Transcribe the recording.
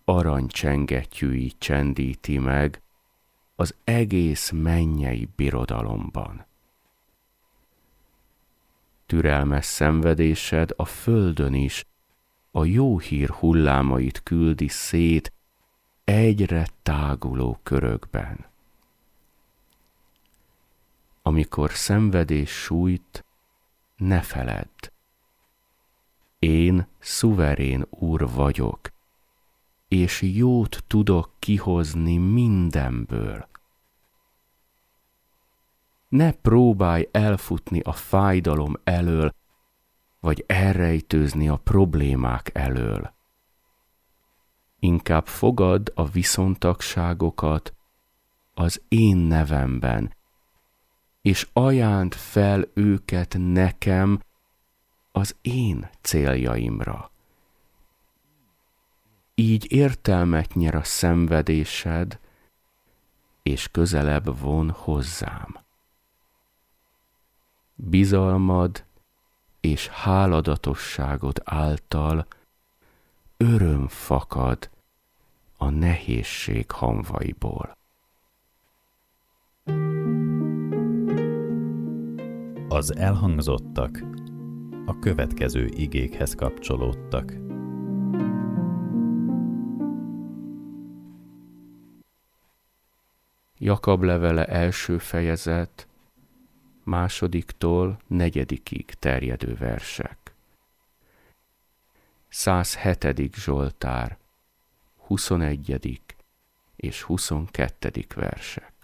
aranycsengettyűi csendíti meg az egész mennyei birodalomban. Türelmes szenvedésed a földön is a jó hír hullámait küldi szét egyre táguló körökben. Amikor szenvedés sújt, ne feledd, én szuverén úr vagyok, és jót tudok kihozni mindenből. Ne próbálj elfutni a fájdalom elől, vagy elrejtőzni a problémák elől. Inkább fogadd a viszontagságokat az én nevemben, és ajánd fel őket nekem az én céljaimra. Így értelmet nyer a szenvedésed, és közelebb von hozzám. Bizalmad és háladatosságod által öröm fakad a nehézség hamvaiból. Az elhangzottak a következő igékhez kapcsolódtak. Jakab levele első fejezet, 2-tól 4. terjedő versek. 107. Zsoltár, 21. és 22. versek.